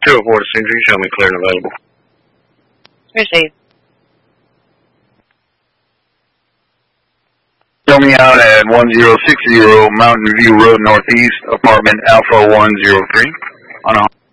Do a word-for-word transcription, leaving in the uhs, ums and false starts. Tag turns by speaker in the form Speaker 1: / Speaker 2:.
Speaker 1: two oh four to Sandra, show me clear and available.
Speaker 2: Received.
Speaker 3: Show me out at one zero six zero Mountain View Road Northeast, apartment Alpha one zero three. On a